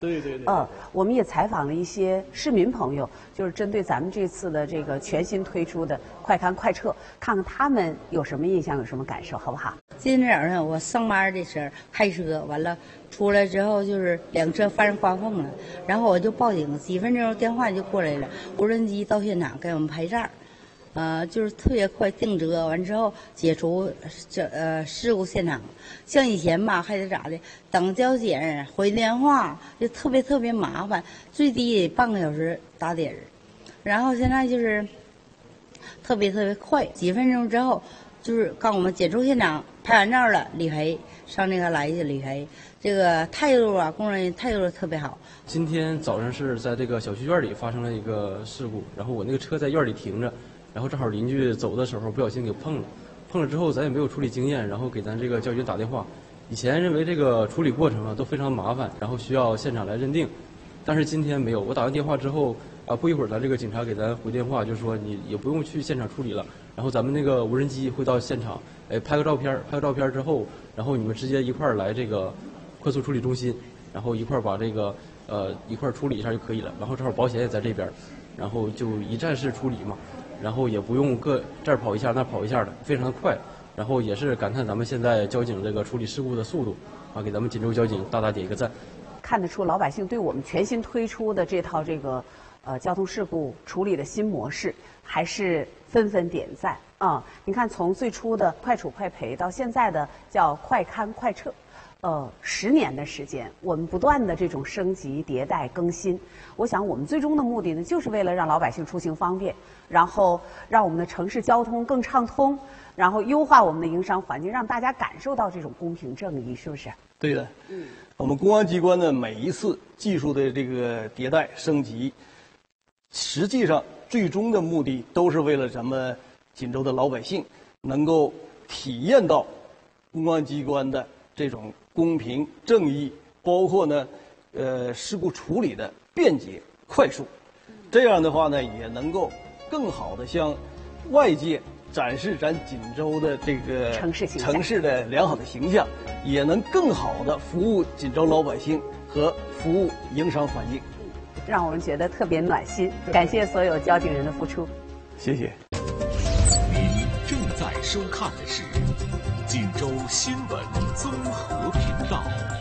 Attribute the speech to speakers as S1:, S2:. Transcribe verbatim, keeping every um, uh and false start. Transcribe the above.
S1: 对对对。
S2: 呃，我们也采访了一些市民朋友，就是针对咱们这次的这个全新推出的快看快撤，看看他们有什么印象，有什么感受，好不好？
S3: 今天早上我上班的时候开车完了，出来之后就是两车发生刮缝了，然后我就报警，几分钟电话就过来了，无人机到现场给我们拍照。呃，就是特别快定责，完之后解除这呃事故现场。像以前吧，还得咋的，等交警回电话就特别特别麻烦，最低得半个小时打底儿。然后现在就是特别特别快，几分钟之后就是告我们解除现场，拍完照了理赔，上那个来去理赔。这个态度啊，工人员态度特别好。
S4: 今天早上是在这个小区院里发生了一个事故，然后我那个车在院里停着。然后正好邻居走的时候不小心给碰了，碰了之后咱也没有处理经验，然后给咱这个交警打电话。以前认为这个处理过程啊都非常麻烦，然后需要现场来认定，但是今天没有。我打完电话之后啊，不一会儿咱这个警察给咱回电话，就说你也不用去现场处理了，然后咱们那个无人机会到现场，哎，拍个照片，拍个照片之后，然后你们直接一块儿来这个快速处理中心，然后一块儿把这个呃一块儿处理一下就可以了。然后正好保险也在这边，然后就一站式处理嘛。然后也不用各这儿跑一下那儿跑一下的，非常的快。然后也是感叹咱们现在交警这个处理事故的速度，啊，给咱们锦州交警大大点一个赞。
S2: 看得出老百姓对我们全新推出的这套这个呃交通事故处理的新模式，还是纷纷点赞啊！你看，从最初的快处快赔到现在的叫快看快撤。呃，十年的时间，我们不断的这种升级、迭代、更新。我想，我们最终的目的呢，就是为了让老百姓出行方便，然后让我们的城市交通更畅通，然后优化我们的营商环境，让大家感受到这种公平正义，是不是？
S1: 对的。嗯，我们公安机关的每一次技术的这个迭代升级，实际上最终的目的都是为了咱们锦州的老百姓能够体验到公安机关的这种公平正义，包括呢，呃，事故处理的便捷快速，这样的话呢，也能够更好的向外界展示咱锦州的这个
S2: 城市形象
S1: 城市的良好的形象，也能更好的服务锦州老百姓和服务营商环境，
S2: 让我们觉得特别暖心。感谢所有交警人的付出，
S1: 谢谢。
S5: 您正在收看的是锦州新闻综合频道。